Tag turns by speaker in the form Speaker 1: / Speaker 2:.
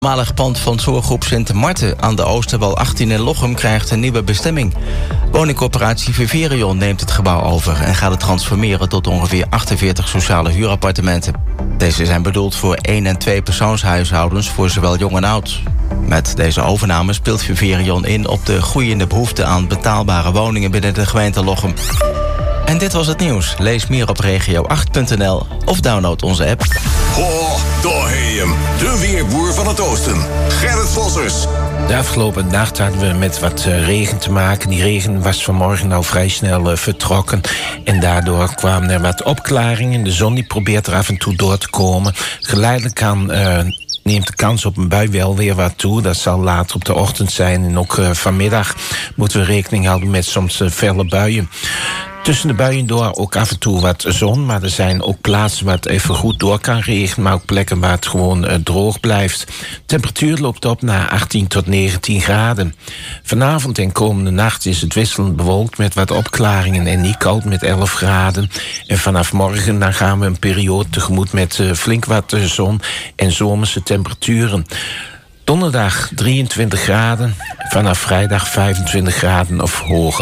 Speaker 1: Voormalig pand van zorggroep Sint Marten aan de Oosterwal 18 in Lochem krijgt een nieuwe bestemming. Woningcorporatie Viverion neemt het gebouw over en gaat het transformeren tot ongeveer 48 sociale huurappartementen. Deze zijn bedoeld voor 1- en 2-persoonshuishoudens voor zowel jong en oud. Met deze overname speelt Viverion in op de groeiende behoefte aan betaalbare woningen binnen de gemeente Lochem. En dit was het nieuws. Lees meer op regio8.nl of download onze app.
Speaker 2: Ho, daar heet hem. De weerboer van het oosten. Gerrit Vossers.
Speaker 3: De afgelopen nacht hadden we met wat regen te maken. Die regen was vanmorgen al vrij snel vertrokken. En daardoor kwamen er wat opklaringen. De zon die probeert er af en toe door te komen. Geleidelijk neemt de kans op een bui wel weer wat toe. Dat zal later op de ochtend zijn. En ook vanmiddag moeten we rekening houden met soms felle buien. Tussen de buien door ook af en toe wat zon. Maar er zijn ook plaatsen waar het even goed door kan regenen. Maar ook plekken waar het gewoon droog blijft. De temperatuur loopt op naar 18 tot 19 graden. Vanavond en komende nacht is het wisselend bewolkt met wat opklaringen en niet koud met 11 graden. En vanaf morgen dan gaan we een periode tegemoet met flink wat zon en zomerse temperaturen. Donderdag 23 graden. Vanaf vrijdag 25 graden of hoger.